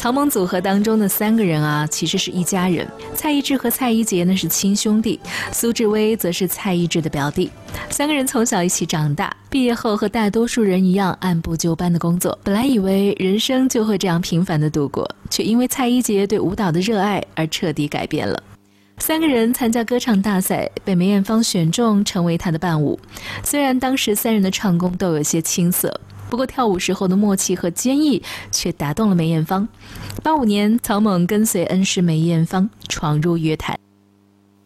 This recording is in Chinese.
草蜢组合当中的3个人啊，其实是一家人。蔡一智和蔡一杰呢是亲兄弟，苏志威则是蔡一智的表弟。3个人从小一起长大，毕业后和大多数人一样按部就班的工作。本来以为人生就会这样平凡的度过，却因为蔡一杰对舞蹈的热爱而彻底改变了。3个人参加歌唱大赛，被梅艳芳选中成为她的伴舞。虽然当时3人的唱功都有些青涩，不过跳舞时候的默契和坚毅却打动了梅艳芳。85年，草蜢跟随恩师梅艳芳闯入乐坛。